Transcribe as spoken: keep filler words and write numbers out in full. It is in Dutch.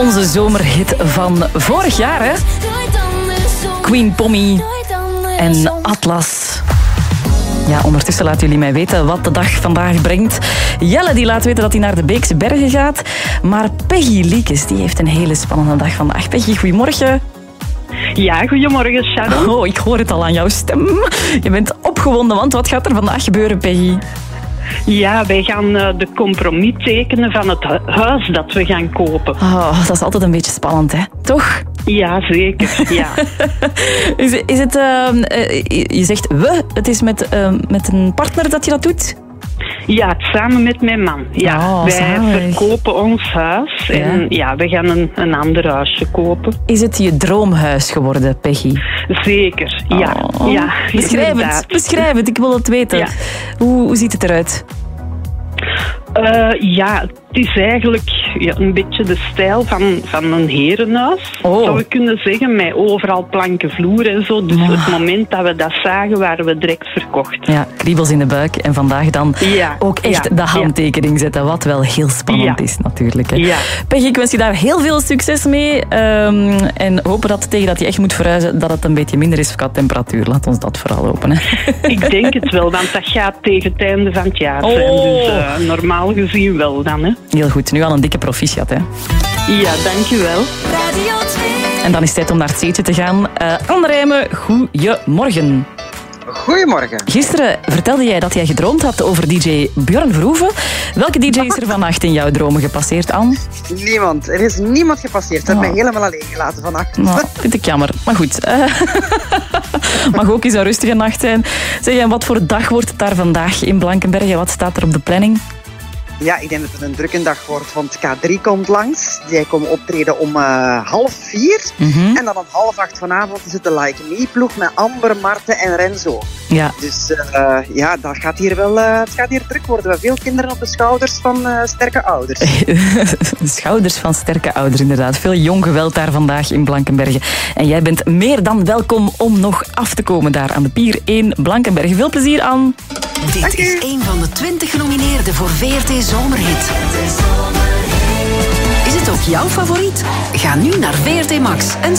onze zomerhit van vorig jaar, hè? Queen Pommy en Atlas. Ja, ondertussen laten jullie mij weten wat de dag vandaag brengt. Jelle die laat weten dat hij naar de Beekse Bergen gaat. Maar Peggy Liekes die heeft een hele spannende dag vandaag. Peggy, goedemorgen. Ja, goedemorgen, Sharon. Oh, ik hoor het al aan jouw stem. Je bent opgewonden, want wat gaat er vandaag gebeuren, Peggy? Ja, wij gaan uh, de compromis tekenen van het hu- huis dat we gaan kopen. Oh, dat is altijd een beetje spannend, hè? Toch? Ja, zeker. Ja. is, is het... Uh, uh, je zegt we, het is met, uh, met een partner dat je dat doet? Ja, samen met mijn man. Ja, oh, wij zalig. verkopen ons huis en ja, ja we gaan een, een ander huisje kopen. Is het je droomhuis geworden, Peggy? Zeker, ja. Oh. ja beschrijf inderdaad. het, beschrijf het, ik wil het weten. Ja. Hoe, hoe ziet het eruit? Uh, ja, het is eigenlijk ja, een beetje de stijl van, van een herenhuis, oh. zou ik kunnen zeggen, met overal planken vloer en zo. Dus oh. het moment dat we dat zagen, waren we direct verkocht. Ja, kriebels in de buik en vandaag dan ja. ook echt ja. de handtekening zetten, wat wel heel spannend ja. is natuurlijk. Hè. Ja. Peggy, ik wens je daar heel veel succes mee um, en hopen dat tegen dat je echt moet verhuizen, dat het een beetje minder is qua temperatuur. Laat ons dat vooral hopen. Hè. Ik denk het wel, want dat gaat tegen het einde van het jaar zijn. Oh. Dus uh, normaal gezien wel dan. Hè. Heel goed, nu al een dikke proficiat. Hè. Ja, dankjewel. En dan is het tijd om naar het zeetje te gaan. Uh, Anne Rijmen, goeiemorgen. Goedemorgen. Gisteren vertelde jij dat jij gedroomd had over D J Björn Verhoeven. Welke D J is er vannacht in jouw dromen gepasseerd, Anne? Niemand. Er is niemand gepasseerd. Ze hebben oh. mij helemaal alleen gelaten vannacht. Nou, vind ik jammer. Maar goed. Uh, mag ook eens een rustige nacht zijn. Zeg, en wat voor dag wordt het daar vandaag in Blankenberge? Wat staat er op de planning? Ja, ik denk dat het een drukke dag wordt, want K drie komt langs. Die komen optreden om uh, half vier. Mm-hmm. En dan om half acht vanavond is het de Like Me-ploeg met Amber, Marten en Renzo. Ja. Dus uh, ja, dat gaat hier wel, uh, het gaat hier druk worden. We hebben veel kinderen op de schouders van uh, sterke ouders. Schouders van sterke ouders, inderdaad. Veel jong geweld daar vandaag in Blankenberge. En jij bent meer dan welkom om nog af te komen daar aan de pier in Blankenberge. Veel plezier, Anne. Dit is een van de twintig genomineerden voor V R T Zomerhit. Is het ook jouw favoriet? Ga nu naar V R T Max en